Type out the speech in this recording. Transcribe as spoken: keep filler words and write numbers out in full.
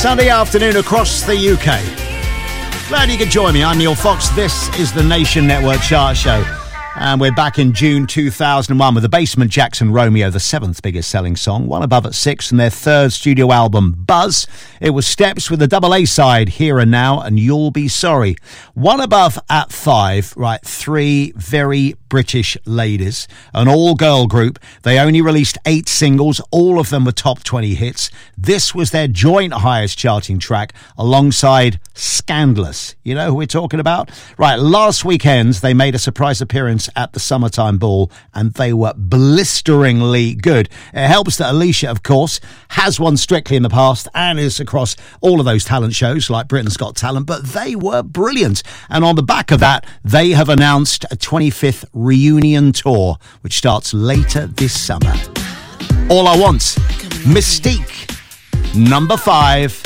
Sunday afternoon across the U K. Glad you could join me. I'm Neil Fox. This is the Nation Network Chart Show. And we're back in June two thousand one with the Basement Jackson Romeo, the seventh biggest selling song, one above at six, and their third studio album, Buzz. It was Steps with the double A side, Here and Now, and You'll Be Sorry. One above at five, right, three very British ladies, an all-girl group. They only released eight singles, all of them were top twenty hits. This was their joint highest charting track, alongside Scandalous. You know who we're talking about? Right, last weekend, they made a surprise appearance at the Summertime Ball, and they were blisteringly good. It helps that Alicia, of course, has won Strictly in the past and is across all of those talent shows like Britain's Got Talent, but they were brilliant. And on the back of that, they have announced a twenty-fifth reunion tour, which starts later this summer. All I Want, Mystique, number five.